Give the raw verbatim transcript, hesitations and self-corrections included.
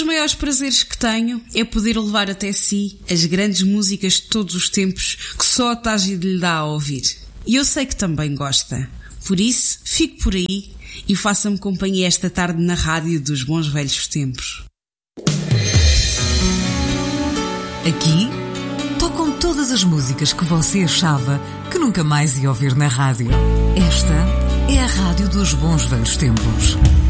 maiores prazeres que tenho é poder levar até si as grandes músicas de todos os tempos que só a Tágide lhe dá a ouvir. E eu sei que também gosta. Por isso, fique por aí e faça-me companhia esta tarde na rádio dos bons velhos tempos. Aqui tocam todas as músicas que você achava que nunca mais ia ouvir na rádio. Esta é a rádio dos bons velhos tempos.